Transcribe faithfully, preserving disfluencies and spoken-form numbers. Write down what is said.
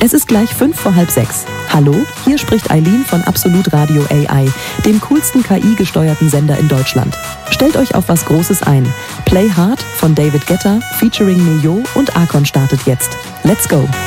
Es ist gleich fünf vor halb sechs. Hallo, hier spricht Eileen von Absolut Radio A I, dem coolsten K I-gesteuerten Sender in Deutschland. Stellt euch auf was Großes ein. Play Hard von David Guetta, featuring Neo und Akon startet jetzt. Let's go!